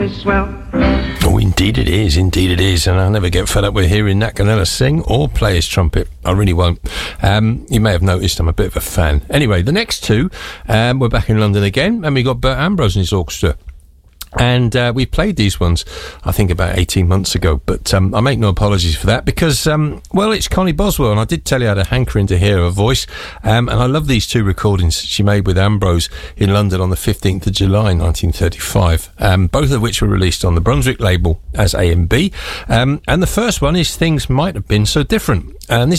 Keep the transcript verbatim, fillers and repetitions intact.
Well. Oh, indeed it is, indeed it is, and I'll never get fed up with hearing Nat Gunella sing or play his trumpet. I really won't. Um, you may have noticed I'm a bit of a fan. Anyway, the next two, um, we're back in London again, and we got Bert Ambrose and his orchestra. And uh, we played these ones, I think, about eighteen months ago. But um, I make no apologies for that because, um, well, it's Connie Boswell. And I did tell you I had a hankering to hear her voice. Um, and I love these two recordings she made with Ambrose in London on the fifteenth of July, nineteen thirty-five. Um, both of which were released on the Brunswick label as A and B. Um, and the first one is Things Might Have Been So Different. And this